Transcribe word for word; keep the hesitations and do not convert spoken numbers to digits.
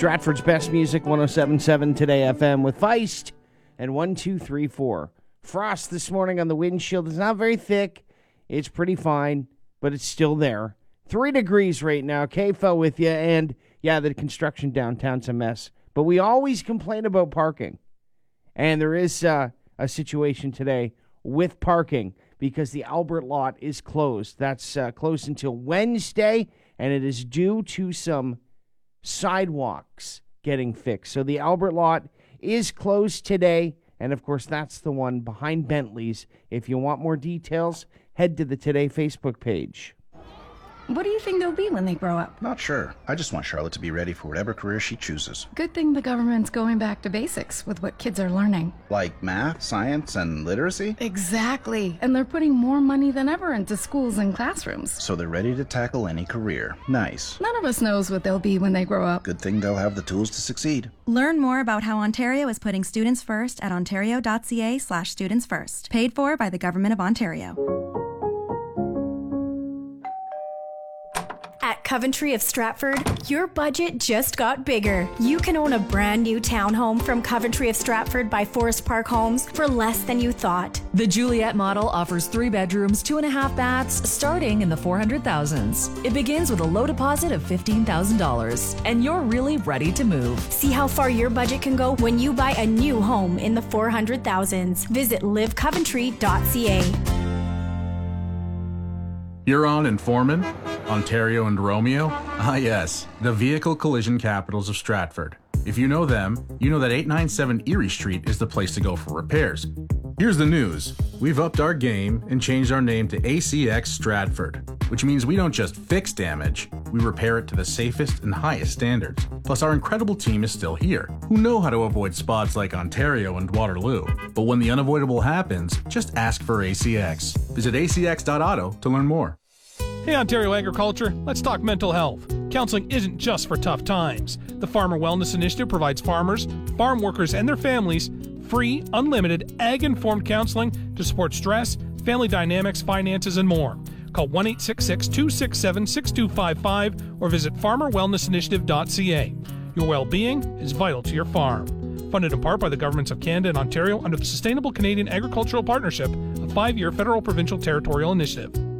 Stratford's best music, one oh seven point seven Today F M with Feist and one two three four. Frost this morning on the windshield. It's not very thick. It's pretty fine, but it's still there. Three degrees right now. K F L with you. And, yeah, the construction downtown's a mess. But we always complain about parking. And there is uh, a situation today with parking because the Albert lot is closed. That's uh, closed until Wednesday, and it is due to some sidewalks getting fixed. So the Albert lot is closed today. And, of course, that's the one behind Bentley's. If you want more details, head to the Today Facebook page. What do you think they'll be when they grow up? Not sure. I just want Charlotte to be ready for whatever career she chooses. Good thing the government's going back to basics with what kids are learning. Like math, science, and literacy? Exactly. And they're putting more money than ever into schools and classrooms. So they're ready to tackle any career. Nice. None of us knows what they'll be when they grow up. Good thing they'll have the tools to succeed. Learn more about how Ontario is putting students first at ontario.ca slash students first. Paid for by the Government of Ontario. At Coventry of Stratford, your budget just got bigger. You can own a brand new townhome from Coventry of Stratford by Forest Park Homes for less than you thought. The Juliet model offers three bedrooms, two and a half baths, starting in the four hundred thousands. It begins with a low deposit of fifteen thousand dollars, and you're really ready to move. See how far your budget can go when you buy a new home in the four hundred thousands. Visit live coventry dot c a. Huron and Foreman, Ontario and Romeo. Ah yes, the vehicle collision capitals of Stratford. If you know them, you know that eight ninety-seven Erie Street is the place to go for repairs. Here's the news. We've upped our game and changed our name to A C X Stratford, which means we don't just fix damage, we repair it to the safest and highest standards. Plus, our incredible team is still here, who know how to avoid spots like Ontario and Waterloo. But when the unavoidable happens, just ask for A C X. Visit a c x dot auto to learn more. Hey Ontario Agriculture, let's talk mental health. Counseling isn't just for tough times. The Farmer Wellness Initiative provides farmers, farm workers, and their families free, unlimited, ag-informed counseling to support stress, family dynamics, finances, and more. Call one eight six six, two six seven, six two five five or visit farmer wellness initiative dot c a. Your well-being is vital to your farm. Funded in part by the governments of Canada and Ontario under the Sustainable Canadian Agricultural Partnership, a five-year federal provincial territorial initiative.